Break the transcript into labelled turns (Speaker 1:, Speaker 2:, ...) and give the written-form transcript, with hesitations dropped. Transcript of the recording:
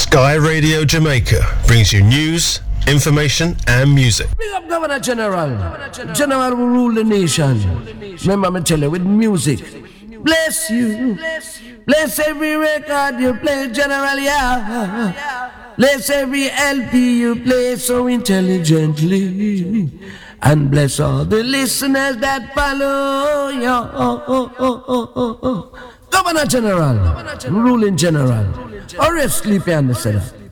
Speaker 1: Sky Radio Jamaica brings you news, information and music.
Speaker 2: Big up Governor General. General will rule the nation. Remember me tell you, with music. Bless you. Bless every record you play, General, yeah. Bless every LP you play so intelligently. And bless all the listeners that follow you. Governor General, ruling General. Or if sleepy on the setup.